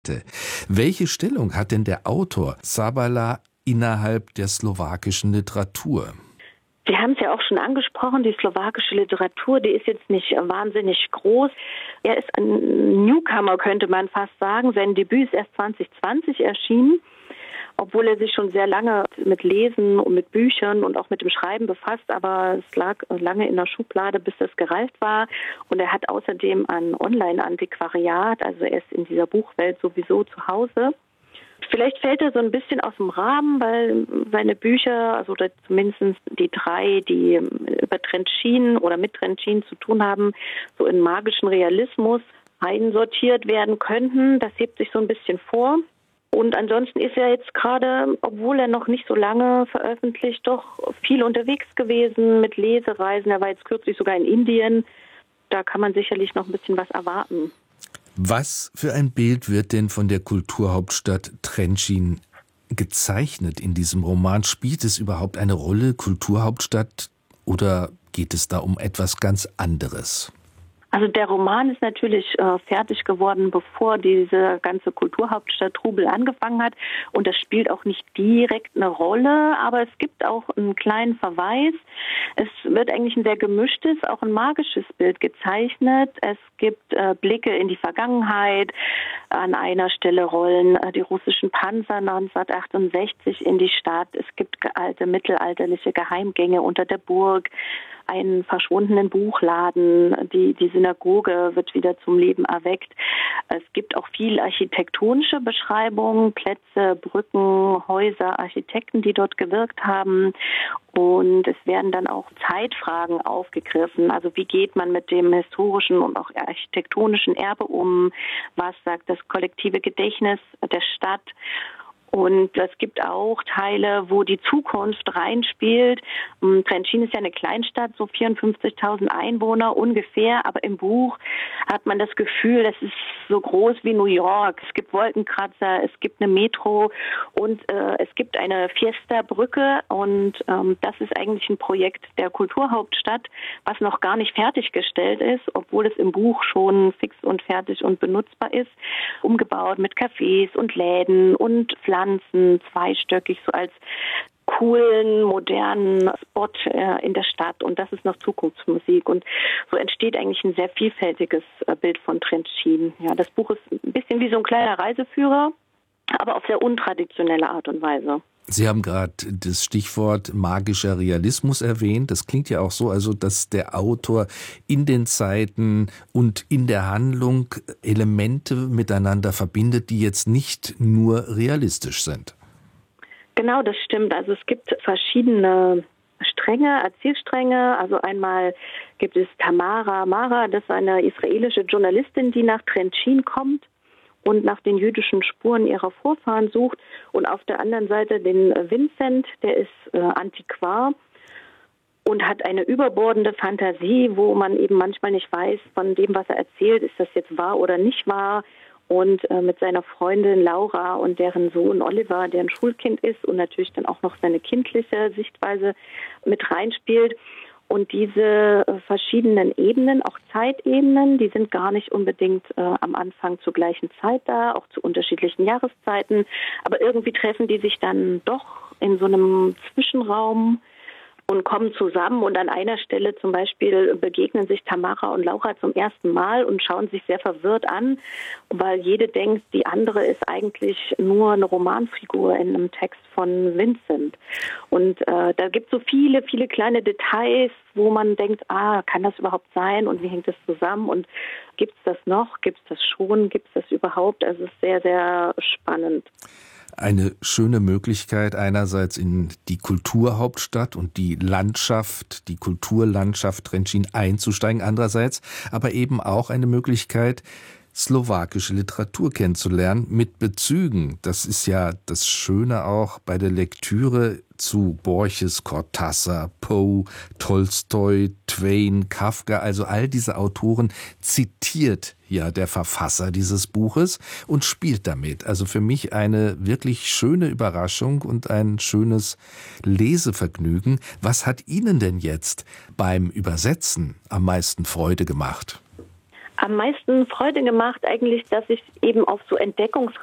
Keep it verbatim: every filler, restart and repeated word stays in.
Welche Stellung hat denn der Autor Sabala innerhalb der slowakischen Literatur? Sie haben es ja auch schon angesprochen, die slowakische Literatur, die ist jetzt nicht wahnsinnig groß. Er ist ein Newcomer, könnte man fast sagen. Sein Debüt ist erst zwanzig zwanzig erschienen, obwohl er sich schon sehr lange mit Lesen und mit Büchern und auch mit dem Schreiben befasst, aber es lag lange in der Schublade, bis das gereift war. Und er hat außerdem ein Online-Antiquariat, also er ist in dieser Buchwelt sowieso zu Hause. Vielleicht fällt er so ein bisschen aus dem Rahmen, weil seine Bücher, also oder zumindest die drei, die über Trenčín oder mit Trenčín zu tun haben, so in magischen Realismus einsortiert werden könnten. Das hebt sich so ein bisschen vor. Und ansonsten ist er jetzt gerade, obwohl er noch nicht so lange veröffentlicht, doch viel unterwegs gewesen mit Lesereisen. Er war jetzt kürzlich sogar in Indien. Da kann man sicherlich noch ein bisschen was erwarten. Was für ein Bild wird denn von der Kulturhauptstadt Trenčín gezeichnet in diesem Roman? Spielt es überhaupt eine Rolle, Kulturhauptstadt, oder geht es da um etwas ganz anderes? Also der Roman ist natürlich äh, fertig geworden, bevor diese ganze Kulturhauptstadt Trubel angefangen hat. Und das spielt auch nicht direkt eine Rolle, aber es gibt auch einen kleinen Verweis. Es wird eigentlich ein sehr gemischtes, auch ein magisches Bild gezeichnet. Es gibt äh, Blicke in die Vergangenheit. An einer Stelle rollen äh, die russischen Panzer neunzehnhundertachtundsechzig in die Stadt. Es gibt alte mittelalterliche Geheimgänge unter der Burg, einen verschwundenen Buchladen, die, die Synagoge wird wieder zum Leben erweckt. Es gibt auch viel architektonische Beschreibungen, Plätze, Brücken, Häuser, Architekten, die dort gewirkt haben. Und es werden dann auch Zeitfragen aufgegriffen. Also wie geht man mit dem historischen und auch architektonischen Erbe um? Was sagt das kollektive Gedächtnis der Stadt? Und es gibt auch Teile, wo die Zukunft reinspielt. Trenčín ist ja eine Kleinstadt, so vierundfünfzigtausend Einwohner ungefähr. Aber im Buch hat man das Gefühl, das ist so groß wie New York. Es gibt Wolkenkratzer, es gibt eine Metro und äh, es gibt eine Fiesta-Brücke. Und ähm, das ist eigentlich ein Projekt der Kulturhauptstadt, was noch gar nicht fertiggestellt ist, obwohl es im Buch schon fix und fertig und benutzbar ist. Umgebaut mit Cafés und Läden und Pflanzen. Zweistöckig, so als coolen, modernen Spot äh, in der Stadt. Und das ist noch Zukunftsmusik. Und so entsteht eigentlich ein sehr vielfältiges äh, Bild von Trenčín. Ja, das Buch ist ein bisschen wie so ein kleiner Reiseführer, aber auf sehr untraditionelle Art und Weise. Sie haben gerade das Stichwort magischer Realismus erwähnt. Das klingt ja auch so, also dass der Autor in den Zeiten und in der Handlung Elemente miteinander verbindet, die jetzt nicht nur realistisch sind. Genau, das stimmt. Also es gibt verschiedene Stränge, Erzählstränge. Also einmal gibt es Tamara Mara, das ist eine israelische Journalistin, die nach Trenčín kommt und nach den jüdischen Spuren ihrer Vorfahren sucht. Und auf der anderen Seite den Vincent, der ist äh, Antiquar und hat eine überbordende Fantasie, wo man eben manchmal nicht weiß, von dem, was er erzählt, ist das jetzt wahr oder nicht wahr. Und äh, mit seiner Freundin Laura und deren Sohn Oliver, der ein Schulkind ist und natürlich dann auch noch seine kindliche Sichtweise mit reinspielt. Und diese äh, verschiedenen Ebenen, auch Zeitebenen, die sind gar nicht unbedingt äh, am Anfang zur gleichen Zeit da, auch zu unterschiedlichen Jahreszeiten. Aber irgendwie treffen die sich dann doch in so einem Zwischenraum und kommen zusammen. Und an einer Stelle zum Beispiel begegnen sich Tamara und Laura zum ersten Mal und schauen sich sehr verwirrt an, weil jede denkt, die andere ist eigentlich nur eine Romanfigur in einem Text von Vincent. Und äh, da gibt es so viele, viele kleine Details, wo man denkt, ah, kann das überhaupt sein und wie hängt das zusammen und gibt es das noch, gibt es das schon, gibt es das überhaupt? Also es ist sehr, sehr spannend. Eine schöne Möglichkeit, einerseits in die Kulturhauptstadt und die Landschaft, die Kulturlandschaft Trenčín einzusteigen, andererseits aber eben auch eine Möglichkeit, slowakische Literatur kennenzulernen mit Bezügen. Das ist ja das Schöne auch bei der Lektüre zu Borges, Cortázar, Poe, Tolstoi, Twain, Kafka, also all diese Autoren zitiert ja der Verfasser dieses Buches und spielt damit. Also für mich eine wirklich schöne Überraschung und ein schönes Lesevergnügen. Was hat Ihnen denn jetzt beim Übersetzen am meisten Freude gemacht? am meisten Freude gemacht eigentlich, dass ich eben auf so Entdeckungsreisen